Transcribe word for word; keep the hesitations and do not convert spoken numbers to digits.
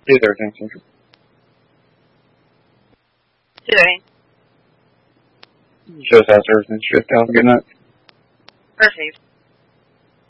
Hey there, Tank Central. Today. Just after everything's shipped out. Good night. Perfect.